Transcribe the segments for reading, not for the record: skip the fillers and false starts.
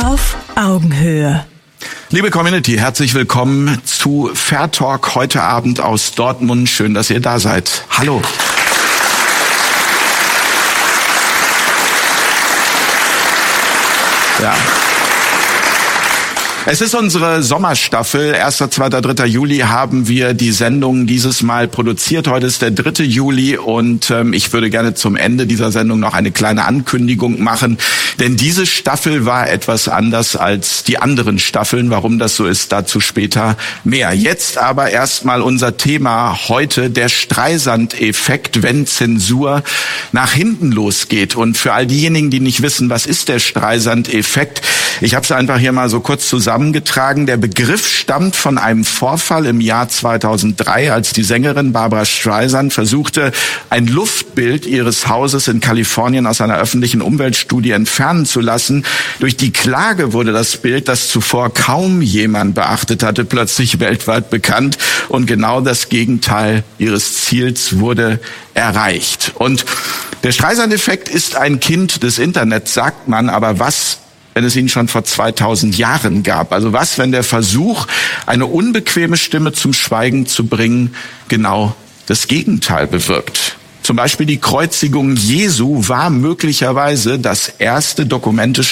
Auf Augenhöhe. Liebe Community, herzlich willkommen zu Fair Talk heute Abend aus Dortmund. Schön, dass ihr da seid. Hallo. Ja. Es ist unsere Sommerstaffel. 1., 2., 3. Juli haben wir die Sendung dieses Mal produziert. Heute ist der 3. Juli und ich würde gerne zum Ende dieser Sendung noch eine kleine Ankündigung machen. Denn diese Staffel war etwas anders als die anderen Staffeln. Warum das so ist, dazu später mehr. Jetzt aber erstmal unser Thema heute, der Streisand-Effekt, wenn Zensur nach hinten losgeht. Und für all diejenigen, die nicht wissen, was ist der Streisand-Effekt, ich habe es einfach hier mal so kurz zusammengetragen. Der Begriff stammt von einem Vorfall im Jahr 2003, als die Sängerin Barbra Streisand versuchte, ein Luftbild ihres Hauses in Kalifornien aus einer öffentlichen Umweltstudie entfernen zu lassen. Durch die Klage wurde das Bild, das zuvor kaum jemand beachtet hatte, plötzlich weltweit bekannt. Und genau das Gegenteil ihres Ziels wurde erreicht. Und der Streisand-Effekt ist ein Kind des Internets, sagt man, aber was, wenn es ihn schon vor 2000 Jahren gab? Also was, wenn der Versuch, eine unbequeme Stimme zum Schweigen zu bringen, genau das Gegenteil bewirkt? Zum Beispiel die Kreuzigung Jesu war möglicherweise der erste dokumentierte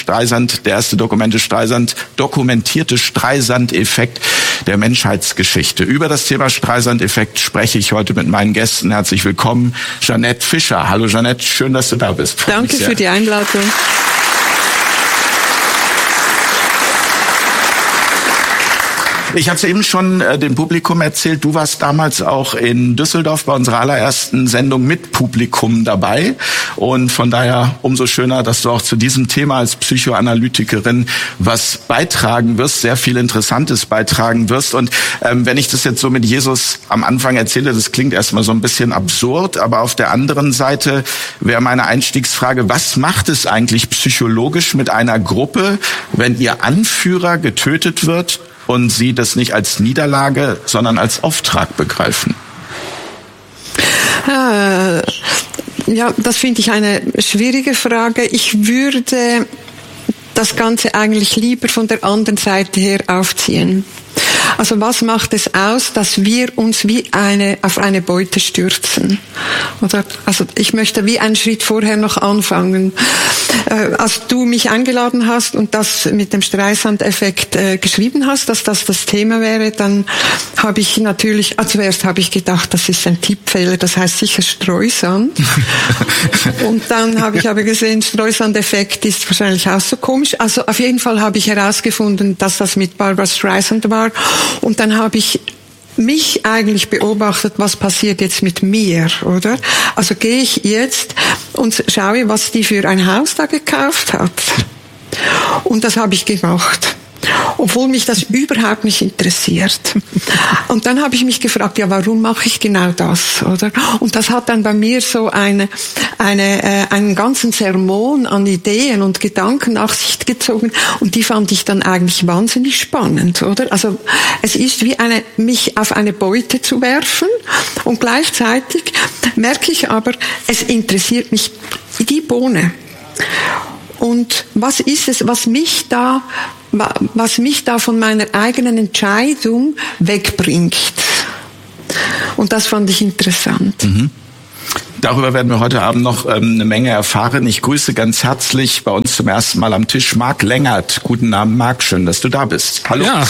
Streisand-Effekt der Menschheitsgeschichte. Über das Thema Streisand-Effekt spreche ich heute mit meinen Gästen. Herzlich willkommen, Jeanette Fischer. Hallo Jeanette, schön, dass du da bist. Danke für die Einladung. Ich habe es eben schon dem Publikum erzählt, du warst damals auch in Düsseldorf bei unserer allerersten Sendung mit Publikum dabei. Und von daher umso schöner, dass du auch zu diesem Thema als Psychoanalytikerin was beitragen wirst, sehr viel Interessantes beitragen wirst. Und wenn ich das jetzt so mit Jesus am Anfang erzähle, das klingt erstmal so ein bisschen absurd, aber auf der anderen Seite wäre meine Einstiegsfrage, was macht es eigentlich psychologisch mit einer Gruppe, wenn ihr Anführer getötet wird und sie das nicht als Niederlage, sondern als Auftrag begreifen? Ja, das finde ich eine schwierige Frage. Ich würde das Ganze eigentlich lieber von der anderen Seite her aufziehen. Also was macht es aus, dass wir uns auf eine Beute stürzen? Oder, also ich möchte wie einen Schritt vorher noch anfangen. Als du mich eingeladen hast und das mit dem Streisand-Effekt geschrieben hast, dass das Thema wäre, dann habe ich natürlich, zuerst habe ich gedacht, das ist ein Tippfehler, das heißt sicher Streusand. Und dann habe ich aber gesehen, Streusand-Effekt ist wahrscheinlich auch so komisch. Also auf jeden Fall habe ich herausgefunden, dass das mit Barbra Streisand war. Und dann habe ich mich eigentlich beobachtet, was passiert jetzt mit mir, oder? Also gehe ich jetzt und schaue, was die für ein Haus da gekauft hat. Und das habe ich gemacht, obwohl mich das überhaupt nicht interessiert. Und dann habe ich mich gefragt, ja, warum mache ich genau das, oder? Und das hat dann bei mir so einen ganzen Sermon an Ideen und Gedanken nach sich gezogen und die fand ich dann eigentlich wahnsinnig spannend, oder? Also es ist wie mich auf eine Beute zu werfen und gleichzeitig merke ich aber, es interessiert mich die Bohne. Und was ist es, was mich da von meiner eigenen Entscheidung wegbringt? Und das fand ich interessant. Mhm. Darüber werden wir heute Abend noch eine Menge erfahren. Ich grüße ganz herzlich bei uns zum ersten Mal am Tisch Marc Lengert. Guten Abend, Marc. Schön, dass du da bist. Hallo. Ja.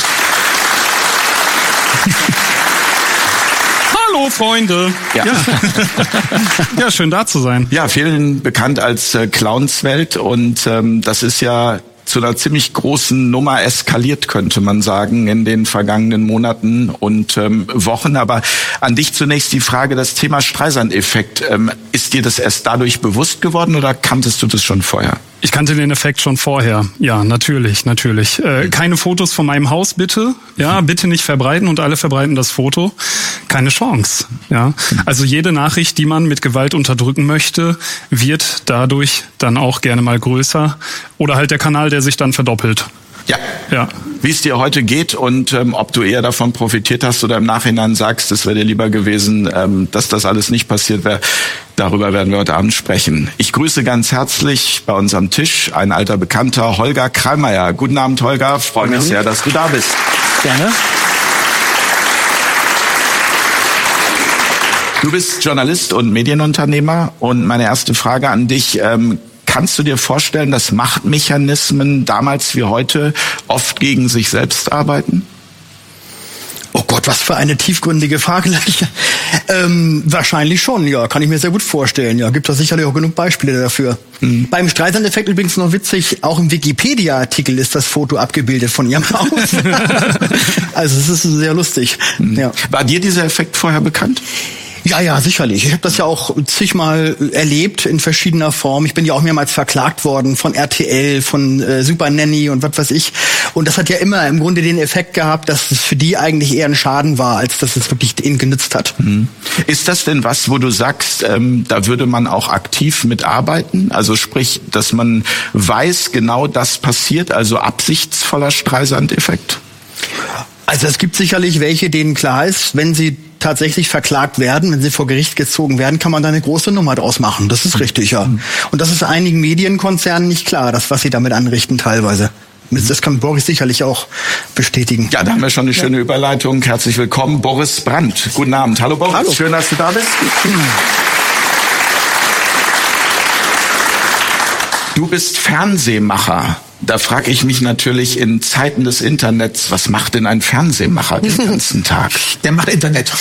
Hallo, Freunde. Ja. Ja, schön da zu sein. Ja, vielen bekannt als Clownswelt und das ist ja zu einer ziemlich großen Nummer eskaliert, könnte man sagen, in den vergangenen Monaten und Wochen. Aber an dich zunächst die Frage, das Thema Streisand-Effekt. Ist dir das erst dadurch bewusst geworden oder kanntest du das schon vorher? Ich kannte den Effekt schon vorher. Ja, natürlich. Keine Fotos von meinem Haus, bitte. Ja, bitte nicht verbreiten und alle verbreiten das Foto. Keine Chance. Ja, also jede Nachricht, die man mit Gewalt unterdrücken möchte, wird dadurch dann auch gerne mal größer. Oder halt der Kanal, der sich dann verdoppelt. Ja. Wie es dir heute geht und ob du eher davon profitiert hast oder im Nachhinein sagst, es wäre dir lieber gewesen, dass das alles nicht passiert wäre. Darüber werden wir heute Abend sprechen. Ich grüße ganz herzlich bei uns am Tisch ein alter Bekannter, Holger Kreimeier. Guten Abend, Holger. Freue mich sehr, dass du da bist. Gerne. Du bist Journalist und Medienunternehmer und meine erste Frage an dich, kannst du dir vorstellen, dass Machtmechanismen damals wie heute oft gegen sich selbst arbeiten? Oh Gott, was für eine tiefgründige Frage. Wahrscheinlich schon, ja, kann ich mir sehr gut vorstellen. Ja, gibt es sicherlich auch genug Beispiele dafür. Beim Streisand-Effekt übrigens noch witzig, auch im Wikipedia-Artikel ist das Foto abgebildet von ihrem Haus. Also es ist sehr lustig. Ja. War dir dieser Effekt vorher bekannt? Ja, sicherlich. Ich habe das ja auch zigmal erlebt in verschiedener Form. Ich bin ja auch mehrmals verklagt worden von RTL, von Super Nanny und was weiß ich. Und das hat ja immer im Grunde den Effekt gehabt, dass es für die eigentlich eher ein Schaden war, als dass es wirklich ihnen genützt hat. Ist das denn was, wo du sagst, da würde man auch aktiv mitarbeiten? Also sprich, dass man weiß, genau das passiert, also absichtsvoller Streisand-Effekt? Also es gibt sicherlich welche, denen klar ist, wenn sie tatsächlich verklagt werden, wenn sie vor Gericht gezogen werden, kann man da eine große Nummer draus machen. Das ist richtig, ja. Und das ist einigen Medienkonzernen nicht klar, das, was sie damit anrichten teilweise. Das kann Boris sicherlich auch bestätigen. Ja, da haben wir schon eine schöne Überleitung. Herzlich willkommen, Boris Brandt. Guten Abend. Hallo Boris. Hallo. Schön, dass du da bist. Du bist Fernsehmacher. Da frage ich mich natürlich in Zeiten des Internets, was macht denn ein Fernsehmacher den ganzen Tag? Der macht Internet.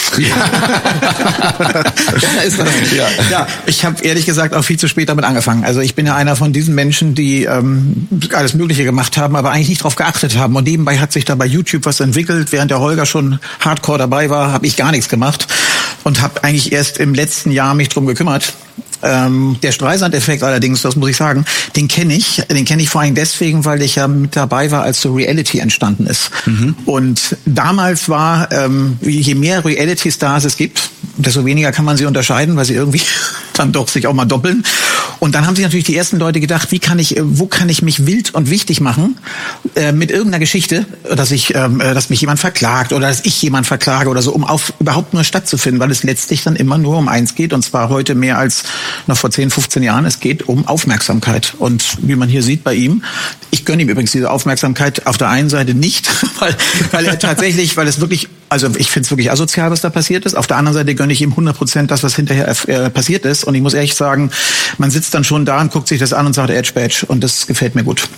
Ja, ich habe ehrlich gesagt auch viel zu spät damit angefangen. Also ich bin ja einer von diesen Menschen, die alles Mögliche gemacht haben, aber eigentlich nicht drauf geachtet haben. Und nebenbei hat sich da bei YouTube was entwickelt. Während der Holger schon hardcore dabei war, habe ich gar nichts gemacht und habe eigentlich erst im letzten Jahr mich drum gekümmert. Der Streisand-Effekt allerdings, das muss ich sagen, den kenne ich vor allem deswegen, weil ich ja mit dabei war, als so Reality entstanden ist. Und damals war, je mehr Reality-Stars es gibt, desto weniger kann man sie unterscheiden, weil sie irgendwie dann doch sich auch mal doppeln. Und dann haben sich natürlich die ersten Leute gedacht, wo kann ich mich wild und wichtig machen mit irgendeiner Geschichte, dass mich jemand verklagt oder dass ich jemand verklage oder so, um überhaupt nur stattzufinden, weil es letztlich dann immer nur um eins geht, und zwar heute mehr als noch vor 10, 15 Jahren. Es geht um Aufmerksamkeit. Und wie man hier sieht bei ihm, ich gönne ihm übrigens diese Aufmerksamkeit auf der einen Seite nicht, weil er tatsächlich, weil es wirklich, also ich finde es wirklich asozial, was da passiert ist. Auf der anderen Seite gönne ich ihm 100% das, was hinterher passiert ist. Und ich muss ehrlich sagen, man sitzt dann schon da und guckt sich das an und sagt Edge Badge. Und das gefällt mir gut.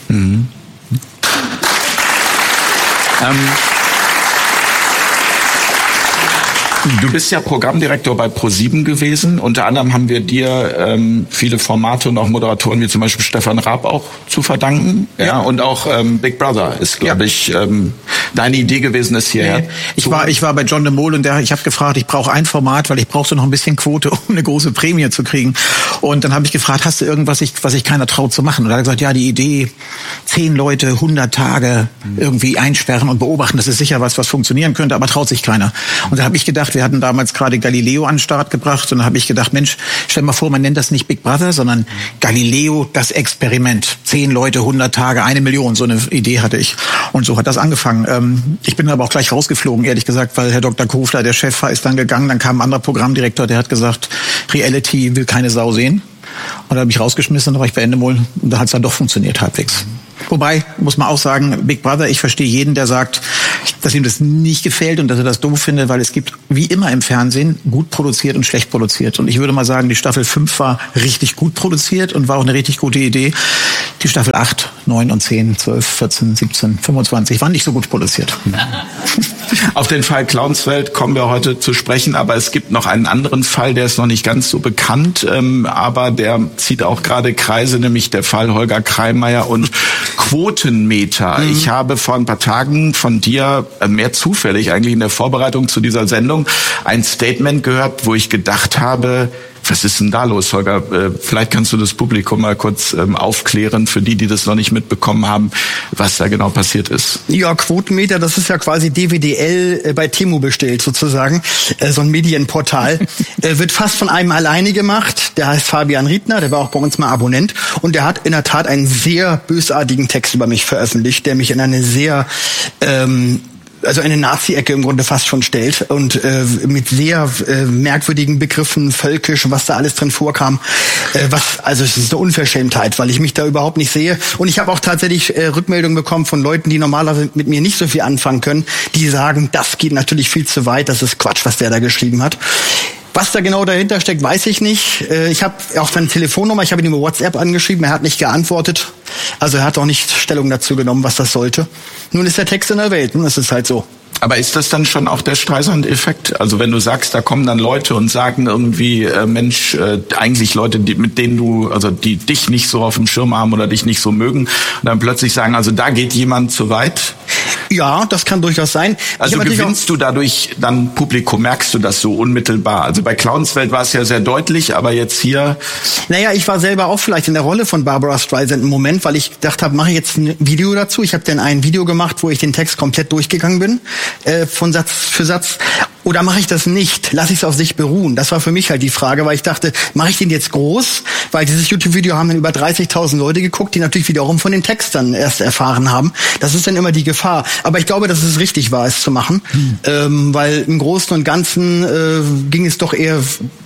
Du bist ja Programmdirektor bei ProSieben gewesen. Unter anderem haben wir dir viele Formate und auch Moderatoren wie zum Beispiel Stefan Raab auch zu verdanken. Ja. Und auch Big Brother ist, glaube ich, deine Idee gewesen, ist hierher. Nee, ich war bei John de Mol und ich habe gefragt, ich brauche ein Format, weil ich brauchte noch ein bisschen Quote, um eine große Prämie zu kriegen. Und dann habe ich gefragt, hast du irgendwas, was ich keiner traut zu machen? Und er hat gesagt, ja, die Idee, 10 Leute, 100 Tage irgendwie einsperren und beobachten, das ist sicher was funktionieren könnte, aber traut sich keiner. Und da habe ich gedacht, wir hatten damals gerade Galileo an den Start gebracht und da habe ich gedacht, Mensch, stell mal vor, man nennt das nicht Big Brother, sondern Galileo, das Experiment. 10 Leute, 100 Tage, 1 Million, so eine Idee hatte ich. Und so hat das angefangen. Ich bin aber auch gleich rausgeflogen, ehrlich gesagt, weil Herr Dr. Kofler, der Chef, ist dann gegangen, dann kam ein anderer Programmdirektor, der hat gesagt, Reality will keine Sau sehen. Und da habe ich rausgeschmissen, da war ich bei Endemol und da hat es dann doch funktioniert halbwegs. Wobei, muss man auch sagen, Big Brother, ich verstehe jeden, der sagt, dass ihm das nicht gefällt und dass er das doof findet, weil es gibt, wie immer im Fernsehen, gut produziert und schlecht produziert. Und ich würde mal sagen, die Staffel 5 war richtig gut produziert und war auch eine richtig gute Idee. Die Staffel 8, 9 und 10, 12, 14, 17, 25 waren nicht so gut produziert. Auf den Fall Clownswelt kommen wir heute zu sprechen, aber es gibt noch einen anderen Fall, der ist noch nicht ganz so bekannt, aber der zieht auch gerade Kreise, nämlich der Fall Holger Kreimeier und Quotenmeter. Ich habe vor ein paar Tagen von dir, mehr zufällig eigentlich in der Vorbereitung zu dieser Sendung, ein Statement gehört, wo ich gedacht habe, Was ist denn da los, Holger? Vielleicht kannst du das Publikum mal kurz aufklären, für die das noch nicht mitbekommen haben, was da genau passiert ist. Ja, Quotenmeter, das ist ja quasi DWDL bei Temu bestellt sozusagen, so ein Medienportal. Wird fast von einem alleine gemacht, der heißt Fabian Riedner, der war auch bei uns mal Abonnent und der hat in der Tat einen sehr bösartigen Text über mich veröffentlicht, der mich in eine sehr also eine Nazi-Ecke im Grunde fast schon stellt und mit sehr merkwürdigen Begriffen, völkisch, was da alles drin vorkam. Also es ist eine Unverschämtheit, weil ich mich da überhaupt nicht sehe. Und ich habe auch tatsächlich Rückmeldungen bekommen von Leuten, die normalerweise mit mir nicht so viel anfangen können, die sagen, das geht natürlich viel zu weit, das ist Quatsch, was der da geschrieben hat. Was da genau dahinter steckt, weiß ich nicht. Ich habe auch seine Telefonnummer, ich habe ihn über WhatsApp angeschrieben, er hat nicht geantwortet. Also er hat auch nicht Stellung dazu genommen, was das sollte. Nun ist der Text in der Welt, nun ist es halt so. Aber ist das dann schon auch der Streisand-Effekt? Also wenn du sagst, da kommen dann Leute und sagen irgendwie, Mensch, eigentlich Leute, mit denen die dich nicht so auf dem Schirm haben oder dich nicht so mögen, und dann plötzlich sagen, also da geht jemand zu weit? Ja, das kann durchaus sein. Also gewinnst du dadurch dann Publikum, merkst du das so unmittelbar? Also bei Clownswelt war es ja sehr deutlich, aber jetzt hier... Naja, ich war selber auch vielleicht in der Rolle von Barbra Streisand im Moment, weil ich gedacht habe, mache ich jetzt ein Video dazu. Ich habe dann ein Video gemacht, wo ich den Text komplett durchgegangen bin, von Satz für Satz. Oder mache ich das nicht? Lasse ich es auf sich beruhen? Das war für mich halt die Frage, weil ich dachte, mache ich den jetzt groß? Weil dieses YouTube-Video haben dann über 30.000 Leute geguckt, die natürlich wiederum von dem Text dann erst erfahren haben. Das ist dann immer die Gefahr. Aber ich glaube, dass es richtig war, es zu machen, weil im Großen und Ganzen ging es doch eher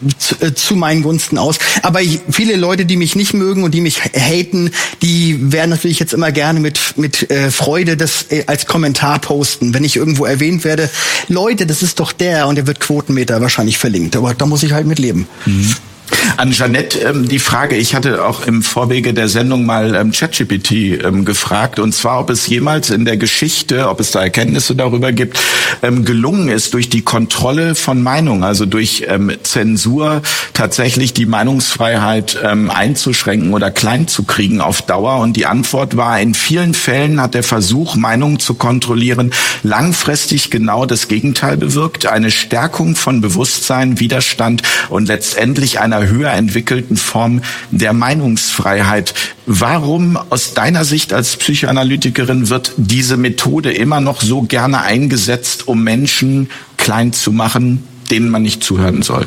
zu meinen Gunsten aus. Aber viele Leute, die mich nicht mögen und die mich haten, die werden natürlich jetzt immer gerne mit Freude das als Kommentar posten, wenn ich irgendwo erwähnt werde. Leute, das ist doch und der wird Quotenmeter wahrscheinlich verlinkt. Aber da muss ich halt mit leben. Mhm. An Jeanette die Frage, ich hatte auch im Vorwege der Sendung mal ChatGPT gefragt, und zwar, ob es jemals in der Geschichte, ob es da Erkenntnisse darüber gibt, gelungen ist, durch die Kontrolle von Meinung, also durch Zensur, tatsächlich die Meinungsfreiheit einzuschränken oder klein zu kriegen auf Dauer. Und die Antwort war, in vielen Fällen hat der Versuch, Meinungen zu kontrollieren, langfristig genau das Gegenteil bewirkt. Eine Stärkung von Bewusstsein, Widerstand und letztendlich einer höher entwickelten Form der Meinungsfreiheit. Warum aus deiner Sicht als Psychoanalytikerin wird diese Methode immer noch so gerne eingesetzt, um Menschen klein zu machen, denen man nicht zuhören soll?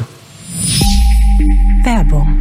Werbung.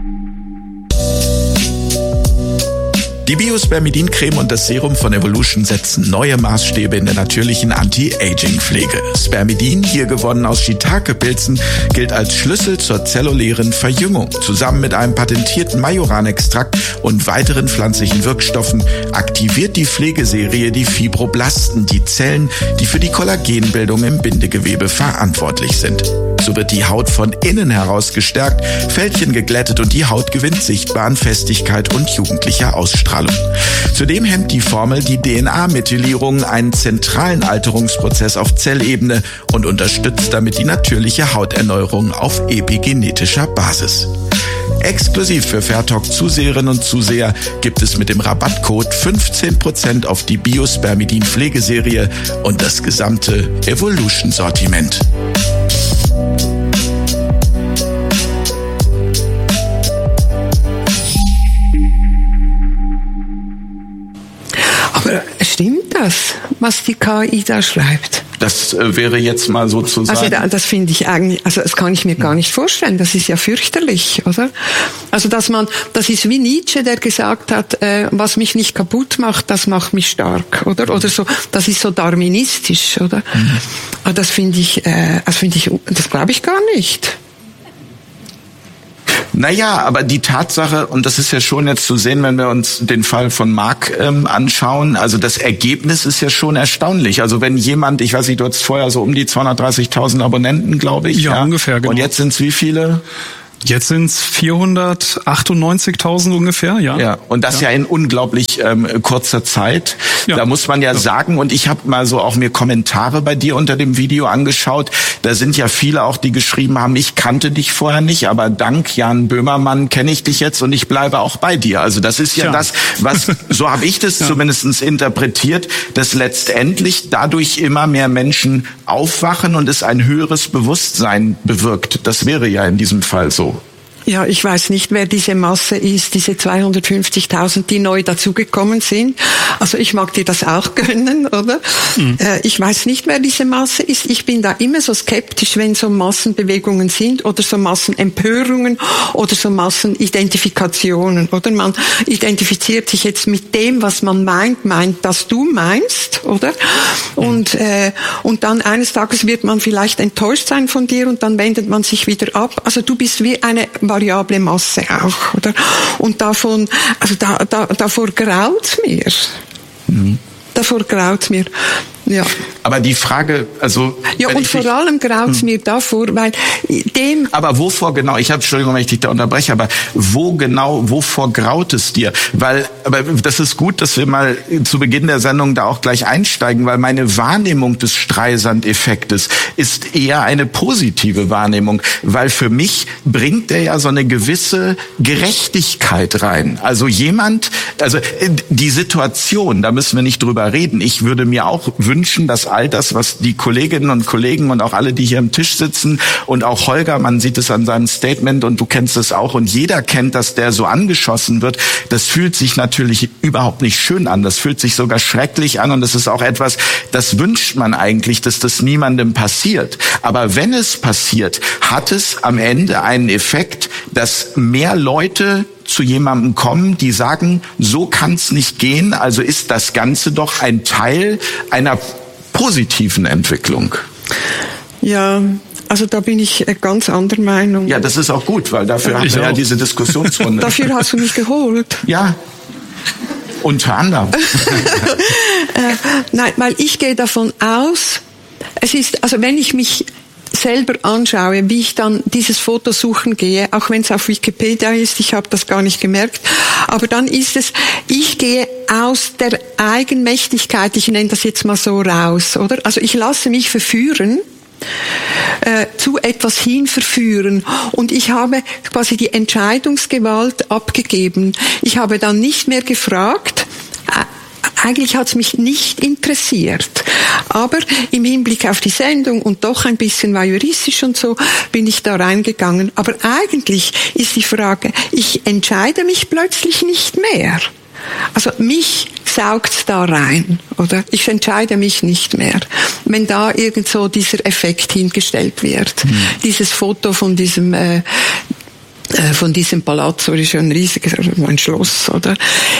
Die Biospermidin-Creme und das Serum von Evolution setzen neue Maßstäbe in der natürlichen Anti-Aging-Pflege. Spermidin, hier gewonnen aus Shiitake-Pilzen, gilt als Schlüssel zur zellulären Verjüngung. Zusammen mit einem patentierten Majoran-Extrakt und weiteren pflanzlichen Wirkstoffen aktiviert die Pflegeserie die Fibroblasten, die Zellen, die für die Kollagenbildung im Bindegewebe verantwortlich sind. So wird die Haut von innen heraus gestärkt, Fältchen geglättet und die Haut gewinnt sichtbar an Festigkeit und jugendlicher Ausstrahlung. Zudem hemmt die Formel die DNA-Methylierung, einen zentralen Alterungsprozess auf Zellebene, und unterstützt damit die natürliche Hauterneuerung auf epigenetischer Basis. Exklusiv für Fairtalk-Zuseherinnen und Zuseher gibt es mit dem Rabattcode 15% auf die Biospermidin-Pflegeserie und das gesamte Evolution-Sortiment. Aber stimmt das, was die KI da schreibt? Das wäre jetzt mal sozusagen... Also das finde ich eigentlich, also das kann ich mir gar nicht vorstellen. Das ist ja fürchterlich, oder? Also das ist wie Nietzsche, der gesagt hat, was mich nicht kaputt macht, das macht mich stark, oder? Oder so, das ist so darwinistisch, oder? Aber das das glaube ich gar nicht. Naja, aber die Tatsache, und das ist ja schon jetzt zu sehen, wenn wir uns den Fall von Mark anschauen, also das Ergebnis ist ja schon erstaunlich. Also wenn jemand, ich weiß nicht, du hattest vorher so um die 230.000 Abonnenten, glaube ich. Ja, ungefähr, genau. Und jetzt sind es wie viele? Jetzt sind es 498.000 ungefähr, ja. Ja, und das ja in unglaublich kurzer Zeit. Ja. Da muss man ja sagen, und ich habe mal so auch mir Kommentare bei dir unter dem Video angeschaut. Da sind ja viele auch, die geschrieben haben, ich kannte dich vorher nicht, aber dank Jan Böhmermann kenne ich dich jetzt und ich bleibe auch bei dir. Also das ist ja das, was, so habe ich das zumindest interpretiert, dass letztendlich dadurch immer mehr Menschen aufwachen und es ein höheres Bewusstsein bewirkt. Das wäre ja in diesem Fall so. Ja, ich weiß nicht, wer diese Masse ist, diese 250.000, die neu dazugekommen sind. Also ich mag dir das auch gönnen, oder? Ich weiß nicht, wer diese Masse ist. Ich bin da immer so skeptisch, wenn so Massenbewegungen sind oder so Massenempörungen oder so Massenidentifikationen, oder? Man identifiziert sich jetzt mit dem, was man meint, dass du meinst, oder? Und dann eines Tages wird man vielleicht enttäuscht sein von dir und dann wendet man sich wieder ab. Also du bist wie eine variable Masse auch, oder? Und davon, also davor graut's mir. Davor graut's mir. Ja. Aber die Frage, also... Ja, und vor allem graut's mir davor, weil dem... Aber wovor genau, Entschuldigung, wenn ich dich da unterbreche, aber wovor graut es dir? Aber das ist gut, dass wir mal zu Beginn der Sendung da auch gleich einsteigen, weil meine Wahrnehmung des Streisand-Effektes ist eher eine positive Wahrnehmung, weil für mich bringt der ja so eine gewisse Gerechtigkeit rein. Also die Situation, da müssen wir nicht drüber reden. Ich würde mir auch wünschen, dass all das, was die Kolleginnen und Kollegen und auch alle, die hier am Tisch sitzen und auch Holger, man sieht es an seinem Statement und du kennst es auch und jeder kennt, dass der so angeschossen wird, das fühlt sich natürlich überhaupt nicht schön an, das fühlt sich sogar schrecklich an und das ist auch etwas, das wünscht man eigentlich, dass das niemandem passiert. Aber wenn es passiert, hat es am Ende einen Effekt, dass mehr Leute zu jemandem kommen, die sagen, so kann's nicht gehen, also ist das Ganze doch ein Teil einer positiven Entwicklung. Ja, also da bin ich ganz anderer Meinung. Ja, das ist auch gut, weil dafür haben wir ja diese Diskussionsrunde. Dafür hast du mich geholt. Ja, unter anderem. Nein, weil ich gehe davon aus, es ist, also wenn ich mich selber anschaue, wie ich dann dieses Foto suchen gehe, auch wenn es auf Wikipedia ist, ich habe das gar nicht gemerkt, aber dann ist es, ich gehe aus der Eigenmächtigkeit, ich nenne das jetzt mal so raus, oder? Also ich lasse mich verführen, zu etwas hin verführen und ich habe quasi die Entscheidungsgewalt abgegeben. Ich habe dann nicht mehr gefragt, eigentlich hat es mich nicht interessiert. Aber im Hinblick auf die Sendung und doch ein bisschen voyeuristisch und so bin ich da reingegangen. Aber eigentlich ist die Frage, ich entscheide mich plötzlich nicht mehr. Also mich saugt's da rein, oder? Ich entscheide mich nicht mehr. Wenn da irgend so dieser Effekt hingestellt wird. Dieses Foto von diesem Palazzo ist schon ein riesiges, ein Schloss, oder?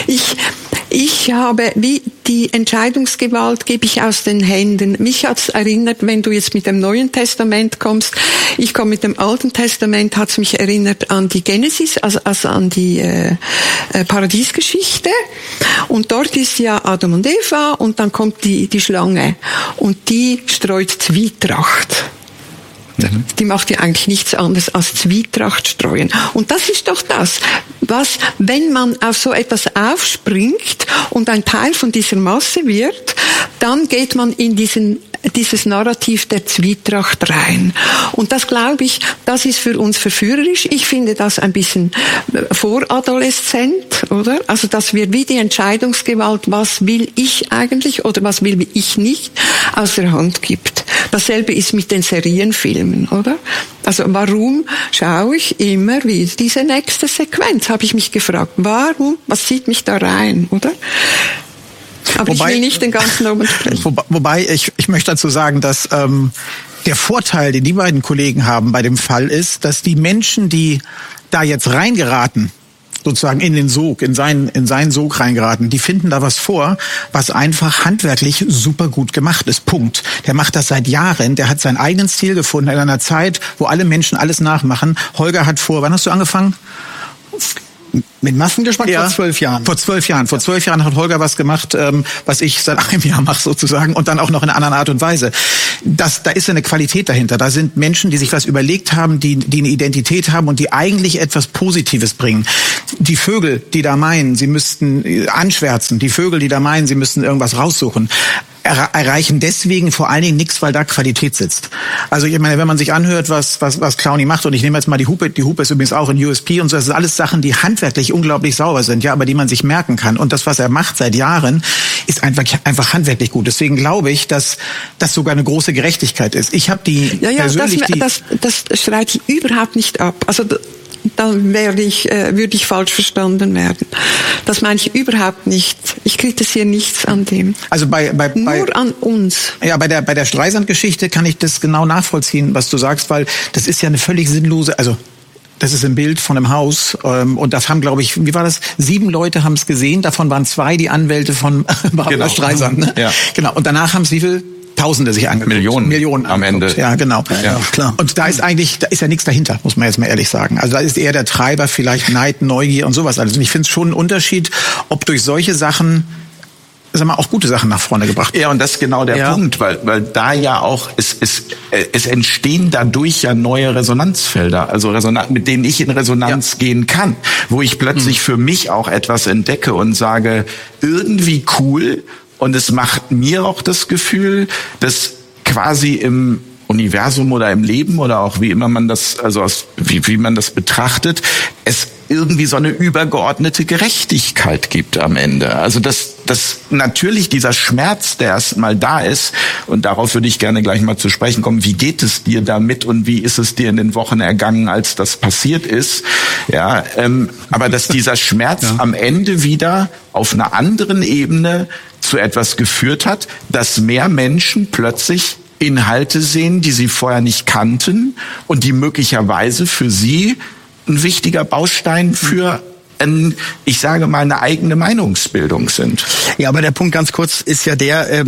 Ich habe, wie die Entscheidungsgewalt gebe ich aus den Händen. Mich hat's erinnert, wenn du jetzt mit dem Neuen Testament kommst. Ich komme mit dem Alten Testament, hat's mich erinnert an die Genesis, also an die Paradiesgeschichte. Und dort ist ja Adam und Eva und dann kommt die Schlange und die streut Zwietracht. Die macht ja eigentlich nichts anderes als Zwietracht streuen. Und das ist doch das, was, wenn man auf so etwas aufspringt und ein Teil von dieser Masse wird, dann geht man in dieses Narrativ der Zwietracht rein. Und das, glaube ich, das ist für uns verführerisch. Ich finde das ein bisschen voradoleszent, oder? Also, dass wir wie die Entscheidungsgewalt, was will ich eigentlich oder was will ich nicht, aus der Hand gibt. Dasselbe ist mit den Serienfilmen, oder? Also warum schaue ich immer wieder diese nächste Sequenz, habe ich mich gefragt. Warum? Was zieht mich da rein, oder? Aber ich will nicht den ganzen Abend sprechen. Wobei ich möchte dazu sagen, dass der Vorteil, den die beiden Kollegen haben bei dem Fall ist, dass die Menschen, die da jetzt reingeraten, sozusagen in den Sog, in seinen Sog reingeraten, die finden da was vor, was einfach handwerklich super gut gemacht ist. Punkt. Der macht das seit Jahren, der hat seinen eigenen Stil gefunden in einer Zeit, wo alle Menschen alles nachmachen. Holger hat wann hast du angefangen? Mit Massengeschmack ja, vor 12 Jahren. Vor 12 Jahren. Vor 12 Jahren hat Holger was gemacht, was ich seit einem Jahr mache sozusagen und dann auch noch in einer anderen Art und Weise. Da ist eine Qualität dahinter. Da sind Menschen, die sich was überlegt haben, die eine Identität haben und die eigentlich etwas Positives bringen. Die Vögel, die da meinen, sie müssten anschwärzen, die Vögel, die da meinen, sie müssten irgendwas raussuchen, erreichen deswegen vor allen Dingen nichts, weil da Qualität sitzt. Also ich meine, wenn man sich anhört, was Clowny macht, und ich nehme jetzt mal die Hupe ist übrigens auch in USP und so, das sind alles Sachen, die handwerklich unglaublich sauber sind, ja, aber die man sich merken kann. Und das, was er macht seit Jahren, ist einfach handwerklich gut. Deswegen glaube ich, dass das sogar eine große Gerechtigkeit ist. Ich habe das streite ich überhaupt nicht ab. Also dann würde ich falsch verstanden werden. Das meine ich überhaupt nicht. Ich kritisiere nichts an dem. Also nur an uns. Ja, bei der Streisand-Geschichte kann ich das genau nachvollziehen, was du sagst, weil das ist ja eine völlig sinnlose, also das ist ein Bild von einem Haus und das haben, glaube ich, wie war das? 7 Leute haben es gesehen, davon waren 2 die Anwälte von Barbra Streisand. Ne? Ja. Genau. Und danach haben es wie viel? Tausende sich angeguckt. Millionen am Ende. Ja, genau. Ja, klar. Und da ist ja nichts dahinter, muss man jetzt mal ehrlich sagen. Also da ist eher der Treiber vielleicht Neid, Neugier und sowas alles. Und ich finde es schon einen Unterschied, ob durch solche Sachen, sagen wir, auch gute Sachen nach vorne gebracht. Ja, und das ist genau der Punkt, weil da ja auch es entstehen dadurch ja neue Resonanzfelder, also mit denen ich in Resonanz gehen kann, wo ich plötzlich für mich auch etwas entdecke und sage, irgendwie cool, und es macht mir auch das Gefühl, dass quasi im Universum oder im Leben oder auch wie immer man das, also wie man das betrachtet, es irgendwie so eine übergeordnete Gerechtigkeit gibt am Ende. Also dass natürlich dieser Schmerz, der erstmal da ist, und darauf würde ich gerne gleich mal zu sprechen kommen, wie geht es dir damit und wie ist es dir in den Wochen ergangen, als das passiert ist, ja, aber dass dieser Schmerz am Ende wieder auf einer anderen Ebene zu etwas geführt hat, dass mehr Menschen plötzlich Inhalte sehen, die sie vorher nicht kannten und die möglicherweise für sie ein wichtiger Baustein für ich sage mal, eine eigene Meinungsbildung sind. Ja, aber der Punkt ganz kurz ist ja der,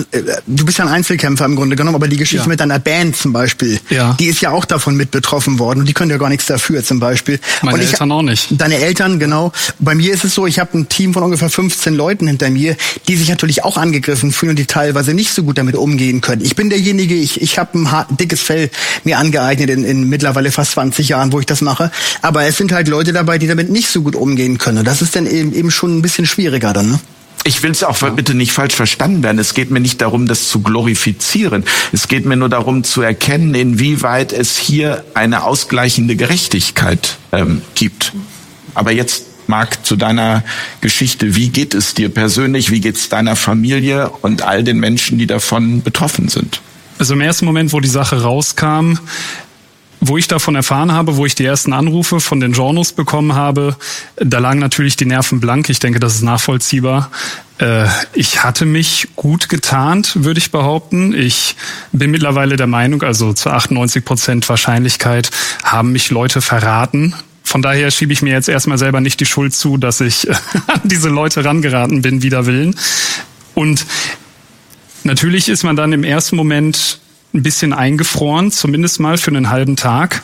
du bist ja ein Einzelkämpfer im Grunde genommen, aber die Geschichte mit deiner Band zum Beispiel, die ist ja auch davon mit betroffen worden und die können ja gar nichts dafür zum Beispiel. Meine Eltern auch nicht. Deine Eltern, genau. Bei mir ist es so, ich habe ein Team von ungefähr 15 Leuten hinter mir, die sich natürlich auch angegriffen fühlen und die teilweise nicht so gut damit umgehen können. Ich bin derjenige, ich habe ein dickes Fell mir angeeignet in mittlerweile fast 20 Jahren, wo ich das mache, aber es sind halt Leute dabei, die damit nicht so gut umgehen können. Das ist dann eben schon ein bisschen schwieriger dann, ne? Ich will es auch bitte nicht falsch verstanden werden. Es geht mir nicht darum, das zu glorifizieren. Es geht mir nur darum zu erkennen, inwieweit es hier eine ausgleichende Gerechtigkeit gibt. Aber jetzt, Marc, zu deiner Geschichte. Wie geht es dir persönlich? Wie geht es deiner Familie und all den Menschen, die davon betroffen sind? Also im ersten Moment, wo die Sache rauskam, wo ich davon erfahren habe, wo ich die ersten Anrufe von den Journos bekommen habe, da lagen natürlich die Nerven blank. Ich denke, das ist nachvollziehbar. Ich hatte mich gut getarnt, würde ich behaupten. Ich bin mittlerweile der Meinung, also zu 98% Wahrscheinlichkeit haben mich Leute verraten. Von daher schiebe ich mir jetzt erstmal selber nicht die Schuld zu, dass ich an diese Leute rangeraten bin, wider Willen. Und natürlich ist man dann im ersten Moment ein bisschen eingefroren, zumindest mal für einen halben Tag.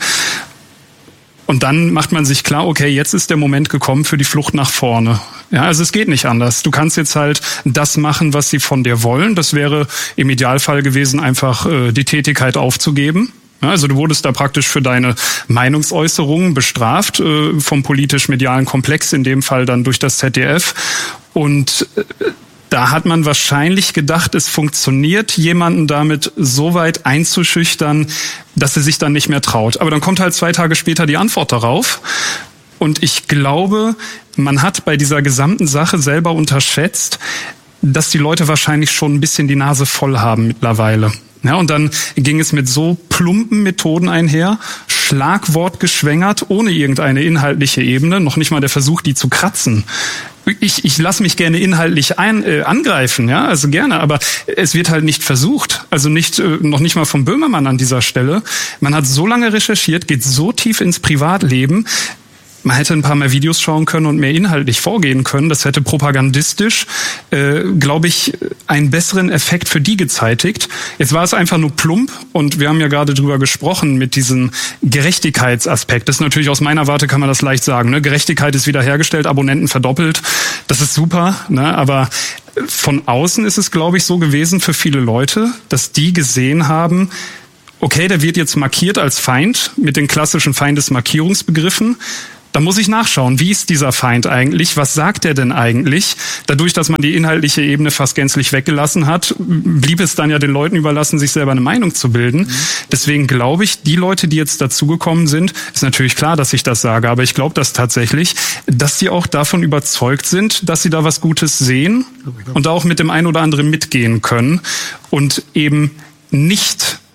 Und dann macht man sich klar, okay, jetzt ist der Moment gekommen für die Flucht nach vorne. Ja, also es geht nicht anders. Du kannst jetzt halt das machen, was sie von dir wollen. Das wäre im Idealfall gewesen, einfach die Tätigkeit aufzugeben. Ja, also du wurdest da praktisch für deine Meinungsäußerungen bestraft vom politisch-medialen Komplex, in dem Fall dann durch das ZDF. Und da hat man wahrscheinlich gedacht, es funktioniert, jemanden damit so weit einzuschüchtern, dass er sich dann nicht mehr traut. Aber dann kommt halt 2 Tage später die Antwort darauf. Und ich glaube, man hat bei dieser gesamten Sache selber unterschätzt, dass die Leute wahrscheinlich schon ein bisschen die Nase voll haben mittlerweile. Ja, und dann ging es mit so plumpen Methoden einher, schlagwortgeschwängert, ohne irgendeine inhaltliche Ebene, noch nicht mal der Versuch, die zu kratzen. Ich lasse mich gerne inhaltlich angreifen, ja, also gerne, aber es wird halt nicht versucht, also noch nicht mal vom Böhmermann an dieser Stelle. Man hat so lange recherchiert, geht so tief ins Privatleben. Man hätte ein paar mehr Videos schauen können und mehr inhaltlich vorgehen können. Das hätte propagandistisch, glaube ich, einen besseren Effekt für die gezeitigt. Jetzt war es einfach nur plump und wir haben ja gerade drüber gesprochen mit diesem Gerechtigkeitsaspekt. Das ist natürlich aus meiner Warte, kann man das leicht sagen. Ne? Gerechtigkeit ist wiederhergestellt, Abonnenten verdoppelt. Das ist super, ne? Aber von außen ist es, glaube ich, so gewesen für viele Leute, dass die gesehen haben, okay, der wird jetzt markiert als Feind mit den klassischen Feindesmarkierungsbegriffen. Da muss ich nachschauen, wie ist dieser Feind eigentlich? Was sagt er denn eigentlich? Dadurch, dass man die inhaltliche Ebene fast gänzlich weggelassen hat, blieb es dann ja den Leuten überlassen, sich selber eine Meinung zu bilden. Deswegen glaube ich, die Leute, die jetzt dazugekommen sind, ist natürlich klar, dass ich das sage, aber ich glaube das tatsächlich, dass sie auch davon überzeugt sind, dass sie da was Gutes sehen und auch mit dem einen oder anderen mitgehen können und eben nicht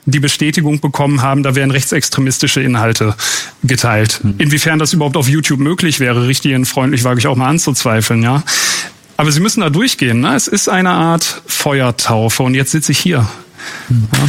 die Bestätigung bekommen haben, da werden rechtsextremistische Inhalte geteilt. Inwiefern das überhaupt auf YouTube möglich wäre, richtigenfreundlich wage ich auch mal anzuzweifeln, ja. Aber sie müssen da durchgehen, ne? Es ist eine Art Feuertaufe und jetzt sitze ich hier. Ja.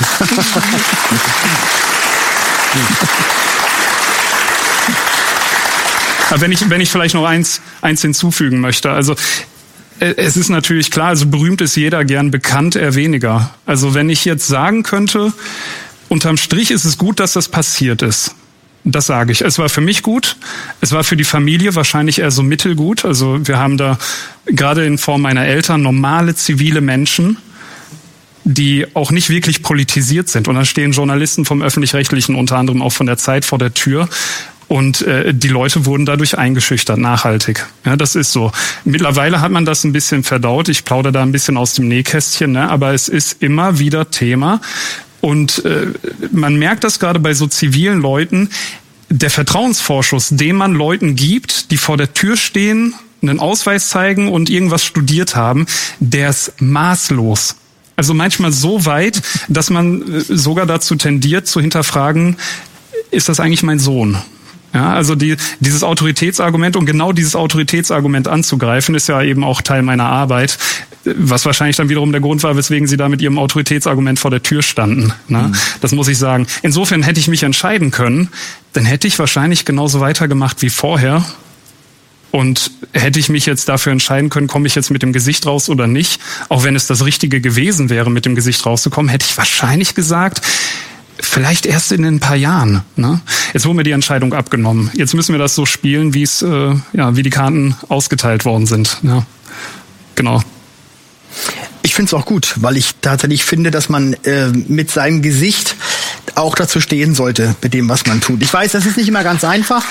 Aber wenn ich vielleicht noch eins hinzufügen möchte, also es ist natürlich klar, also berühmt ist jeder, gern bekannt eher weniger. Also wenn ich jetzt sagen könnte, unterm Strich ist es gut, dass das passiert ist. Das sage ich. Es war für mich gut. Es war für die Familie wahrscheinlich eher so mittelgut. Also wir haben da gerade in Form meiner Eltern normale zivile Menschen, die auch nicht wirklich politisiert sind. Und da stehen Journalisten vom Öffentlich-Rechtlichen, unter anderem auch von der Zeit, vor der Tür. Und die Leute wurden dadurch eingeschüchtert, nachhaltig. Ja, das ist so. Mittlerweile hat man das ein bisschen verdaut. Ich plaudere da ein bisschen aus dem Nähkästchen, ne? Aber es ist immer wieder Thema. Und man merkt das gerade bei so zivilen Leuten, der Vertrauensvorschuss, den man Leuten gibt, die vor der Tür stehen, einen Ausweis zeigen und irgendwas studiert haben, der ist maßlos. Also manchmal so weit, dass man sogar dazu tendiert, zu hinterfragen, ist das eigentlich mein Sohn? Ja, also dieses Autoritätsargument und genau dieses Autoritätsargument anzugreifen, ist ja eben auch Teil meiner Arbeit, was wahrscheinlich dann wiederum der Grund war, weswegen sie da mit ihrem Autoritätsargument vor der Tür standen. Ne? Das muss ich sagen. Insofern hätte ich mich entscheiden können, dann hätte ich wahrscheinlich genauso weitergemacht wie vorher. Und hätte ich mich jetzt dafür entscheiden können, komme ich jetzt mit dem Gesicht raus oder nicht, auch wenn es das Richtige gewesen wäre, mit dem Gesicht rauszukommen, hätte ich wahrscheinlich gesagt, vielleicht erst in ein paar Jahren. Ne? Jetzt wurde mir die Entscheidung abgenommen. Jetzt müssen wir das so spielen, wie die Karten ausgeteilt worden sind. Ja. Genau. Ich finde es auch gut, weil ich tatsächlich finde, dass man mit seinem Gesicht auch dazu stehen sollte, mit dem, was man tut. Ich weiß, das ist nicht immer ganz einfach.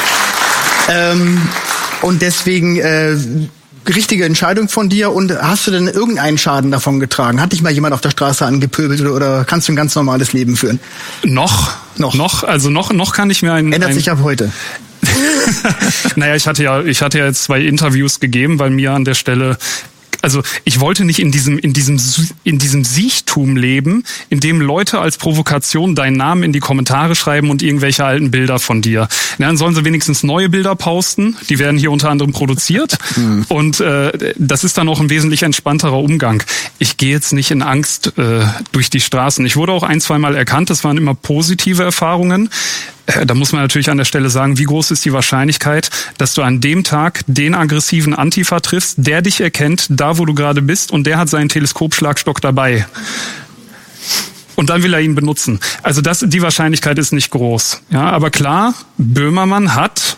Und deswegen richtige Entscheidung von dir. Und hast du denn irgendeinen Schaden davon getragen? Hat dich mal jemand auf der Straße angepöbelt oder kannst du ein ganz normales Leben führen? Noch kann ich mir ändert sich ab heute. Naja, ich hatte ja jetzt 2 Interviews gegeben, weil mir an der Stelle, also ich wollte nicht in diesem Siechtum leben, in dem Leute als Provokation deinen Namen in die Kommentare schreiben und irgendwelche alten Bilder von dir. Ja, dann sollen sie wenigstens neue Bilder posten. Die werden hier unter anderem produziert. Und das ist dann auch ein wesentlich entspannterer Umgang. Ich gehe jetzt nicht in Angst durch die Straßen. Ich wurde auch 1-2 Mal erkannt. Das waren immer positive Erfahrungen. Da muss man natürlich an der Stelle sagen, wie groß ist die Wahrscheinlichkeit, dass du an dem Tag den aggressiven Antifa triffst, der dich erkennt, da wo du gerade bist, und der hat seinen Teleskopschlagstock dabei. Und dann will er ihn benutzen. Also die Wahrscheinlichkeit ist nicht groß. Ja, aber klar, Böhmermann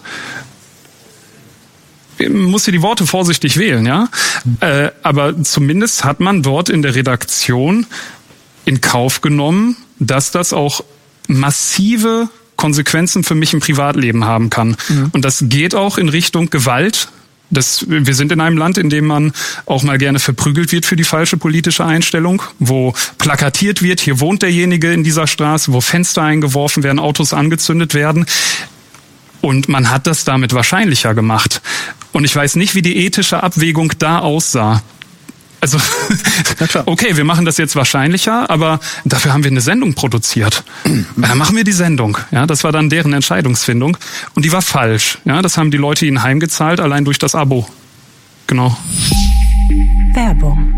muss hier die Worte vorsichtig wählen, ja. Aber zumindest hat man dort in der Redaktion in Kauf genommen, dass das auch massive Konsequenzen für mich im Privatleben haben kann. Und das geht auch in Richtung Gewalt. Wir sind in einem Land, in dem man auch mal gerne verprügelt wird für die falsche politische Einstellung, wo plakatiert wird, hier wohnt derjenige in dieser Straße, wo Fenster eingeworfen werden, Autos angezündet werden. Und man hat das damit wahrscheinlicher gemacht. Und ich weiß nicht, wie die ethische Abwägung da aussah. Also, okay, wir machen das jetzt wahrscheinlicher, aber dafür haben wir eine Sendung produziert. Dann machen wir die Sendung. Ja, das war dann deren Entscheidungsfindung. Und die war falsch. Ja, das haben die Leute ihnen heimgezahlt, allein durch das Abo. Genau. Werbung.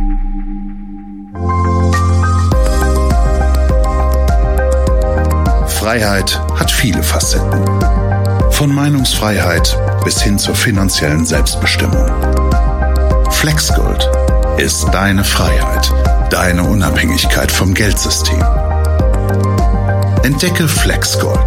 Freiheit hat viele Facetten. Von Meinungsfreiheit bis hin zur finanziellen Selbstbestimmung. FlexGold ist deine Freiheit, deine Unabhängigkeit vom Geldsystem. Entdecke FlexGold